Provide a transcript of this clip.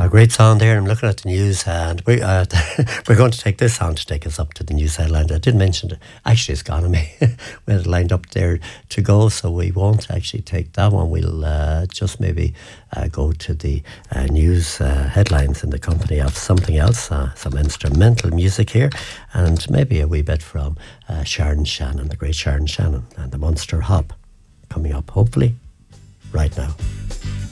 A great sound there. I'm looking at the news, and we're going to take this sound to take us up to the news headlines. I did mention it. Actually, it's gone on me. We had it lined up there to go, so we won't actually take that one. We'll just maybe go to the news headlines in the company of something else, some instrumental music here, and maybe a wee bit from Sharon Shannon, the great Sharon Shannon, and the Munster Hop coming up, hopefully, right now.